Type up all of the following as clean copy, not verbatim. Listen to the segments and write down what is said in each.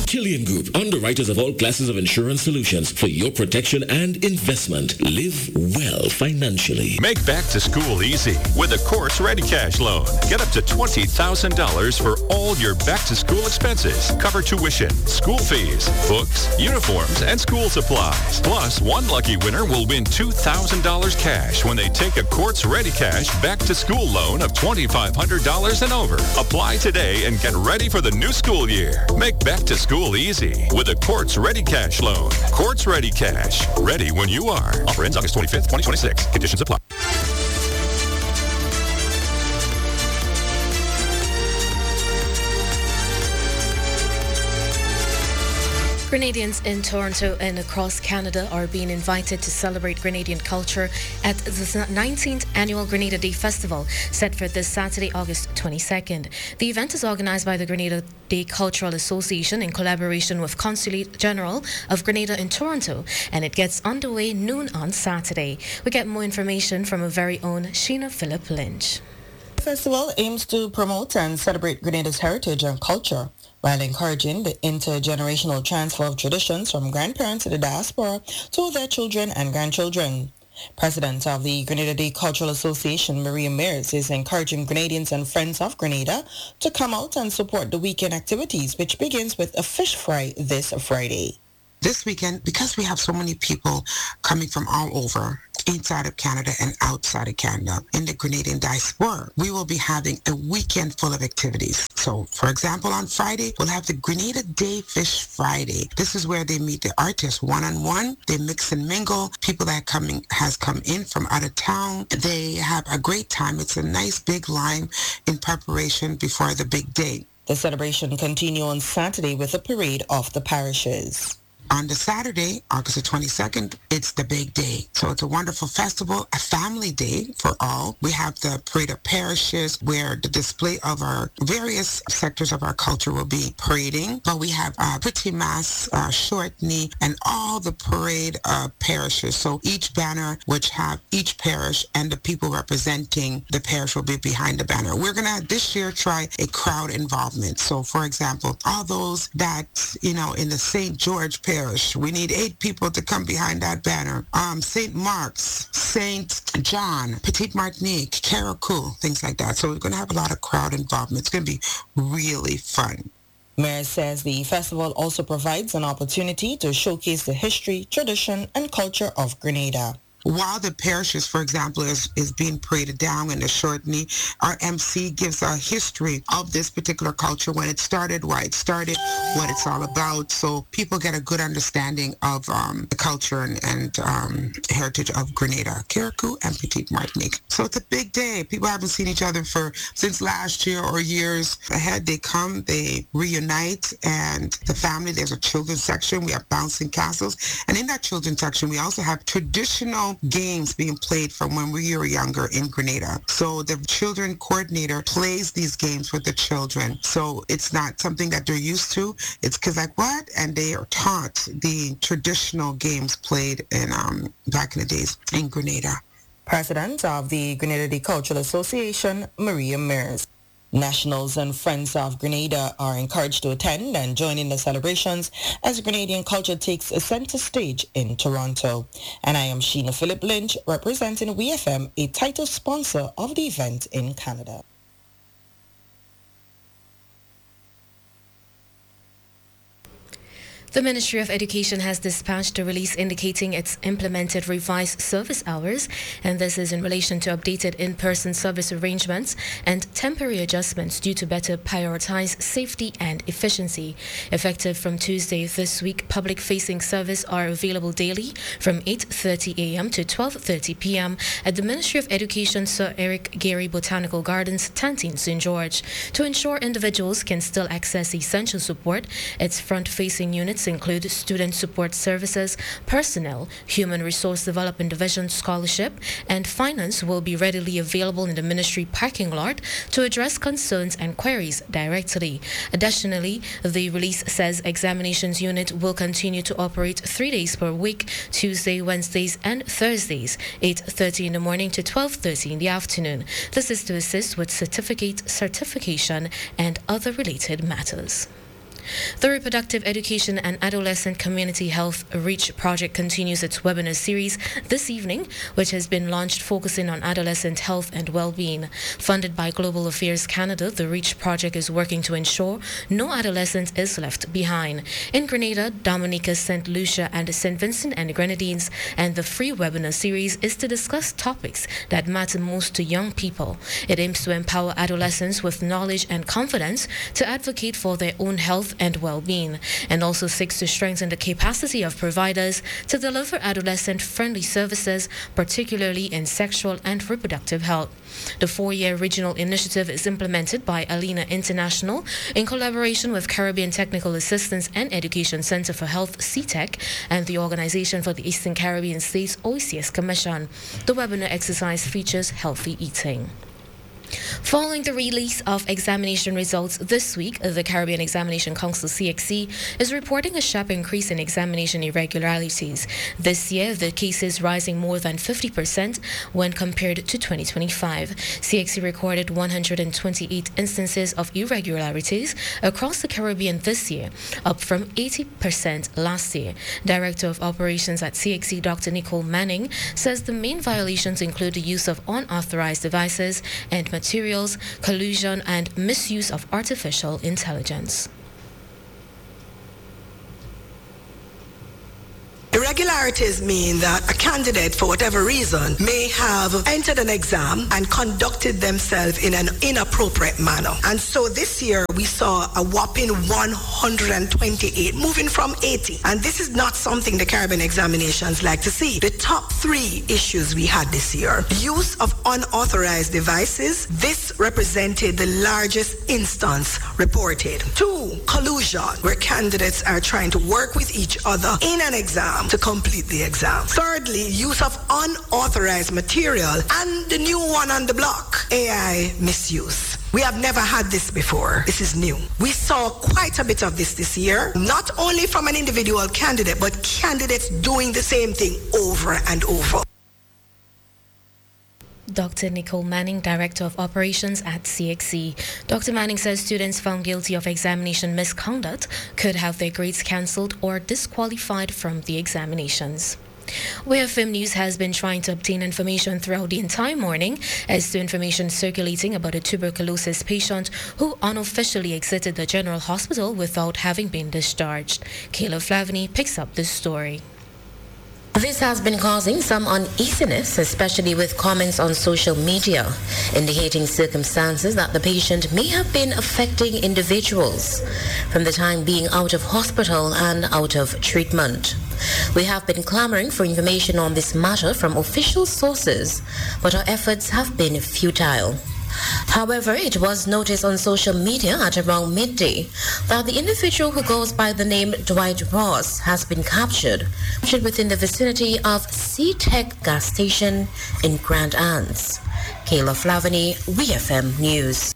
Killian Group, underwriters of all classes of insurance solutions for your protection and investment. Live well financially. Make back to school easy with a Courts Ready Cash loan. Get up to $20,000 for all your back to school expenses. Cover tuition, school fees, books, uniforms, and school supplies. Plus, one lucky winner will win $2,000 cash when they take a Courts Ready Cash back to school loan of $2,500 and over. Apply today and get ready for the new school year. Make back to school easy with a Courts Ready Cash loan. Courts Ready Cash. Ready when you are. Offer ends August 25th, 2026. Conditions apply. Grenadians in Toronto and across Canada are being invited to celebrate Grenadian culture at the 19th Annual Grenada Day Festival, set for this Saturday, August 22nd. The event is organized by the Grenada Day Cultural Association in collaboration with Consulate General of Grenada in Toronto, and it gets underway noon on Saturday. We get more information from our very own Sheena Phillip Lynch. The festival aims to promote and celebrate Grenada's heritage and culture, while encouraging the intergenerational transfer of traditions from grandparents in the diaspora to their children and grandchildren. President of the Grenada Day Cultural Association, Maria Mears, is encouraging Grenadians and friends of Grenada to come out and support the weekend activities, which begins with a fish fry this Friday. This weekend, because we have so many people coming from all over, inside of Canada and outside of Canada, in the Grenadian diaspora, we will be having a weekend full of activities. So, for example, on Friday, we'll have the Grenada Day Fish Friday. This is where they meet the artists one-on-one. They mix and mingle. People that has come in from out of town. They have a great time. It's a nice big line in preparation before the big day. The celebration continues on Saturday with a parade of the parishes. On the Saturday, August the 22nd, it's the big day. So it's a wonderful festival, a family day for all. We have the Parade of Parishes where the display of our various sectors of our culture will be parading. But we have Petit Mass, Shortney, and all the parade parishes. So each banner, which have each parish and the people representing the parish will be behind the banner. We're going to this year try a crowd involvement. So for example, all those that, in the St. George parish, we need 8 people to come behind that banner. St. Mark's, St. John, Petite Martinique, Carriacou, things like that. So we're going to have a lot of crowd involvement. It's going to be really fun. Mayor says the festival also provides an opportunity to showcase the history, tradition, and culture of Grenada. While the parishes, for example, is being paraded down in the Shortney, our MC gives a history of this particular culture, when it started, why it started, what it's all about, so people get a good understanding of the culture and heritage of Grenada, Carriacou, and Petite Martinique. So it's a big day. People haven't seen each other since last year or years ahead. They come, they reunite, and the family, there's a children's section. We have bouncing castles, and in that children's section, we also have traditional games being played from when we were younger in Grenada. So the children coordinator plays these games with the children. So it's not something that they're used to. It's because like, what? And they are taught the traditional games played in back in the days in Grenada. President of the Grenada Day Cultural Association, Maria Mears. Nationals and friends of Grenada are encouraged to attend and join in the celebrations as Grenadian culture takes a center stage in Toronto. And I am Sheena Phillip Lynch, representing WeFM, a title sponsor of the event in Canada. The Ministry of Education has dispatched a release indicating it's implemented revised service hours, and this is in relation to updated in-person service arrangements and temporary adjustments due to better prioritize safety and efficiency. Effective from Tuesday this week, public-facing service are available daily from 8:30 a.m. to 12:30 p.m. at the Ministry of Education Sir Eric Gairy Botanical Gardens, Tantine, St. George. To ensure individuals can still access essential support, its front-facing units include Student Support Services, Personnel, Human Resource Development Division Scholarship, and Finance will be readily available in the Ministry parking lot to address concerns and queries directly. Additionally, the release says Examinations Unit will continue to operate 3 days per week, Tuesday, Wednesdays, and Thursdays, 8:30 in the morning to 12:30 in the afternoon. This is to assist with certification and other related matters. The Reproductive Education and Adolescent Community Health REACH project continues its webinar series this evening, which has been launched focusing on adolescent health and well-being. Funded by Global Affairs Canada, the REACH project is working to ensure no adolescent is left behind. In Grenada, Dominica, St. Lucia, and St. Vincent and Grenadines, and the free webinar series is to discuss topics that matter most to young people. It aims to empower adolescents with knowledge and confidence to advocate for their own health and well-being, and also seeks to strengthen the capacity of providers to deliver adolescent-friendly services, particularly in sexual and reproductive health. The 4-year regional initiative is implemented by Alina International in collaboration with Caribbean Technical Assistance and Education Center for Health, CTEC, and the Organization for the Eastern Caribbean States, OECS Commission. The webinar exercise features healthy eating. Following the release of examination results this week, the Caribbean Examination Council CXC is reporting a sharp increase in examination irregularities. This year, the cases rising more than 50% when compared to 2025. CXC recorded 128 instances of irregularities across the Caribbean this year, up from 80% last year. Director of Operations at CXC, Dr. Nicole Manning, says the main violations include the use of unauthorized devices and materials, collusion, and misuse of artificial intelligence. Irregularities mean that a candidate, for whatever reason, may have entered an exam and conducted themselves in an inappropriate manner. And so this year we saw a whopping 128, moving from 80. And this is not something the Caribbean examinations like to see. The top 3 issues we had this year: use of unauthorized devices. This represented the largest instance reported. 2, collusion, where candidates are trying to work with each other in an exam to complete the exam. Thirdly, use of unauthorized material, and the new one on the block, AI misuse. We have never had this before. This is new. We saw quite a bit of this year, not only from an individual candidate, but candidates doing the same thing over and over. Dr. Nicole Manning, Director of Operations at CXC. Dr. Manning says students found guilty of examination misconduct could have their grades cancelled or disqualified from the examinations. WFM News has been trying to obtain information throughout the entire morning as to information circulating about a tuberculosis patient who unofficially exited the General Hospital without having been discharged. Kayla Flavany picks up this story. This has been causing some uneasiness, especially with comments on social media, indicating circumstances that the patient may have been affecting individuals from the time being out of hospital and out of treatment. We have been clamoring for information on this matter from official sources, but our efforts have been futile. However, it was noticed on social media at around midday that the individual who goes by the name Dwight Ross has been captured within the vicinity of CTEC gas station in Grand Anse. Kayla Flavany, WFM News.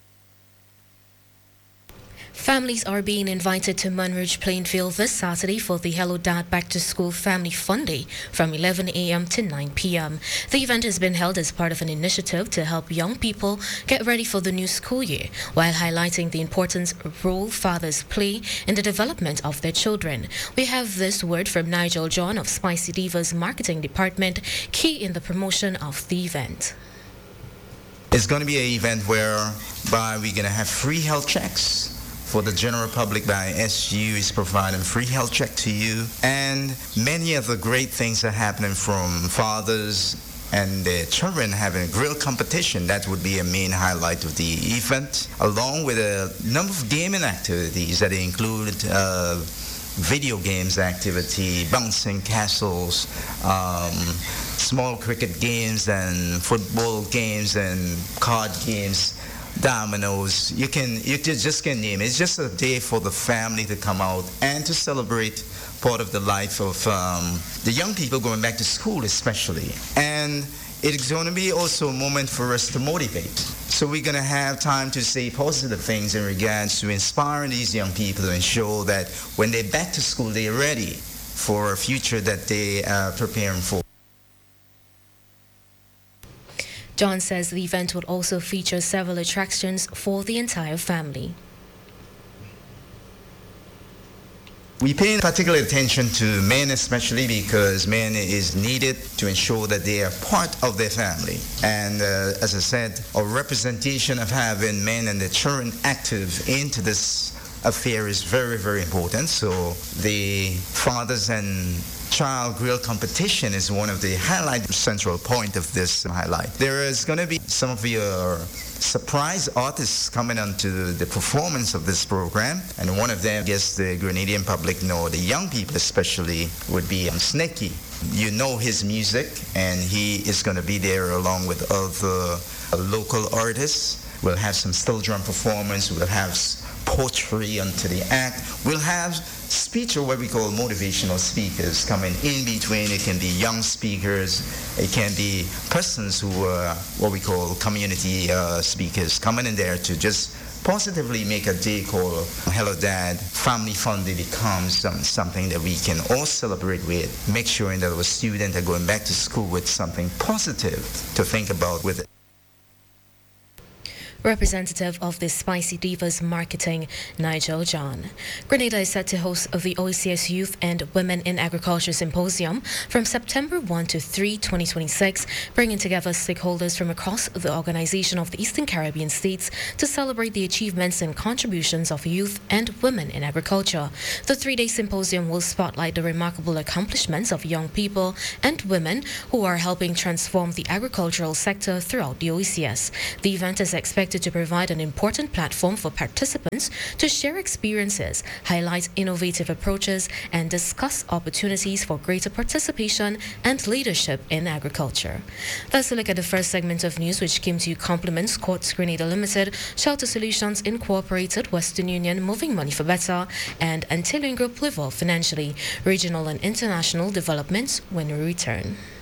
Families are being invited to Munridge Plainfield this Saturday for the Hello Dad Back to School Family Fun Day from 11 a.m. to 9 p.m. The event has been held as part of an initiative to help young people get ready for the new school year, while highlighting the important role fathers play in the development of their children. We have this word from Nigel John of Spicy Divas Marketing Department, key in the promotion of the event. It's going to be an event whereby we're going to have free health checks for the general public. By SU is providing free health check to you, and many of the great things are happening from fathers and their children having a grill competition. That would be a main highlight of the event, along with a number of gaming activities that include video games activity, bouncing castles, small cricket games and football games and card games, dominoes. You just can name it. It's just a day for the family to come out and to celebrate part of the life of the young people going back to school especially. And it's going to be also a moment for us to motivate. So we're going to have time to say positive things in regards to inspiring these young people to ensure that when they're back to school, they're ready for a future that they are preparing for. John says the event would also feature several attractions for the entire family. We pay particular attention to men, especially because men is needed to ensure that they are part of their family. And as I said, a representation of having men and their children active into this affair is very, very important. So the fathers and child grill competition is one of the highlight, central point of this highlight. There is going to be some of your surprise artists coming onto the performance of this program, and one of them, I guess the Grenadian public know, the young people especially, would be Snakey. You know his music, and he is going to be there along with other local artists. We'll have some still drum performance, we'll have poetry onto the act, we'll have speech, or what we call motivational speakers, coming in between. It can be young speakers, it can be persons who are what we call community speakers, coming in there to just positively make a day called Hello Dad Family Fun Day becomes something that we can all celebrate with, make sure that our students are going back to school with something positive to think about with it. Representative of the Spicy Divas Marketing, Nigel John. Grenada is set to host the OECS Youth and Women in Agriculture Symposium from September 1 to 3, 2026, bringing together stakeholders from across the Organization of the Eastern Caribbean States to celebrate the achievements and contributions of youth and women in agriculture. The three-day symposium will spotlight the remarkable accomplishments of young people and women who are helping transform the agricultural sector throughout the OECS. The event is expected to provide an important platform for participants to share experiences, highlight innovative approaches, and discuss opportunities for greater participation and leadership in agriculture. Let's look at the first segment of news, which came to you compliments Quartz Grenada Limited, Shelter Solutions Incorporated, Western Union Moving Money for Better, and Antillean Group Live Well Financially. Regional and international developments when we return.